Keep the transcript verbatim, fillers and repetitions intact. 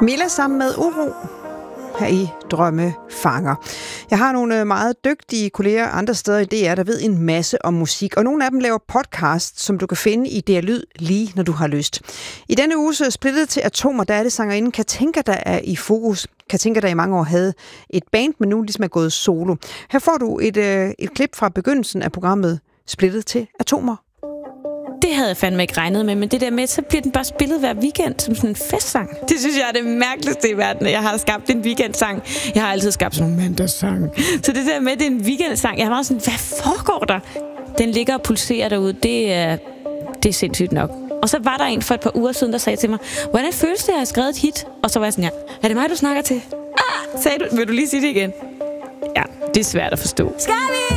Milla sammen med Uro her i Drømmefanger. Jeg har nogle meget dygtige kolleger andre steder i D R, der ved en masse om musik, og nogle af dem laver podcast, som du kan finde i D R Lyd lige når du har lyst. I denne uge så splittet til Atomer, der er det sangerinden Katinka, der er i fokus. Katinka, der i mange år havde et band, men nu ligesom er gået solo. Her får du et, øh, et klip fra begyndelsen af programmet Splittet til Atomer. Det havde jeg fandme ikke regnet med, men det der med, så bliver den bare spillet hver weekend som sådan en festsang. Det synes jeg er det mærkeligste i verden. Jeg har skabt en weekendsang. Jeg har altid skabt sådan nogle mandagssang. Så det der med, det er en weekendsang. Jeg har meget sådan, hvad foregår der? Den ligger og pulserer derude. Det er, det er sindssygt nok. Og så var der en for et par uger siden, der sagde til mig, hvordan føles det, at jeg har skrevet et hit? Og så var jeg sådan, ja, er det mig, du snakker til? Ah, sagde du, vil du lige sige det igen? Ja, det er svært at forstå. Skal vi?